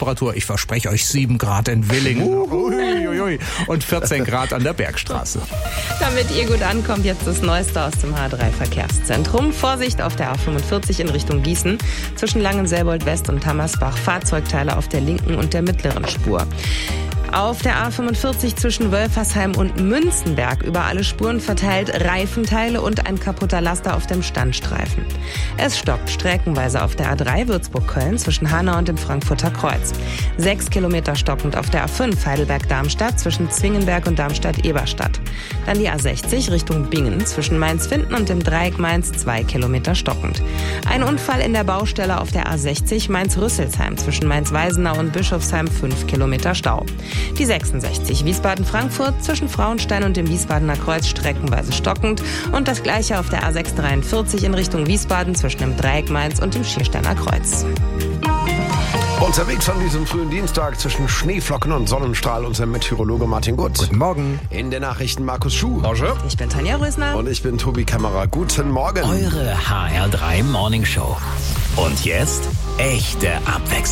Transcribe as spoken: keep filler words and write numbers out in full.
Außentemperatur, ich verspreche euch sieben Grad in Willingen Uiuiui. und vierzehn Grad an der Bergstraße. Damit ihr gut ankommt, jetzt das Neueste aus dem H drei Verkehrszentrum. Vorsicht auf der A fünfundvierzig in Richtung Gießen. Zwischen Langenselbold West und Hammersbach Fahrzeugteile auf der linken und der mittleren Spur. Auf der A fünfundvierzig zwischen Wölfersheim und Münzenberg über alle Spuren verteilt Reifenteile und ein kaputter Laster auf dem Standstreifen. Es stockt streckenweise auf der A drei Würzburg-Köln zwischen Hanau und dem Frankfurter Kreuz. Sechs Kilometer stockend auf der A fünf Heidelberg-Darmstadt zwischen Zwingenberg und Darmstadt-Eberstadt. Dann die A sechzig Richtung Bingen zwischen Mainz-Winden und dem Dreieck Mainz zwei Kilometer stockend. Ein Unfall in der Baustelle auf der A sechzig Mainz-Rüsselsheim zwischen Mainz-Weisenau und Bischofsheim fünf Kilometer Stau. Die sechsundsechzig Wiesbaden-Frankfurt zwischen Frauenstein und dem Wiesbadener Kreuz streckenweise stockend und das gleiche auf der A sechs dreiundvierzig in Richtung Wiesbaden zwischen dem Dreieck Mainz und dem Schiersteiner Kreuz. Unterwegs an diesem frühen Dienstag zwischen Schneeflocken und Sonnenstrahl unser Meteorologe Martin Gutt. Guten Morgen. In den Nachrichten Markus Schuh. Bonjour. Ich bin Tanja Rösner. Und ich bin Tobi Kämmerer. Guten Morgen. Eure H R drei Morning Show. Und jetzt echte Abwechslung.